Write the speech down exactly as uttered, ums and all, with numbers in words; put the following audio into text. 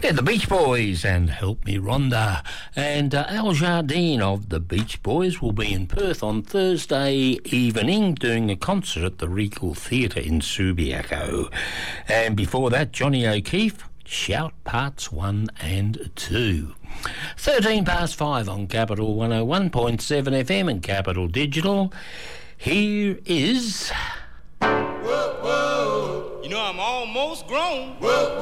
Yeah, the Beach Boys and Help Me Rhonda. And uh, Al Jardine of the Beach Boys will be in Perth on Thursday evening doing a concert at the Regal Theatre in Subiaco. And before that, Johnny O'Keefe, Shout Parts one and two. thirteen past five on Capital one oh one point seven F M and Capital Digital. Here is... Whoa, whoa. You know, I'm almost grown. Whoa, whoa.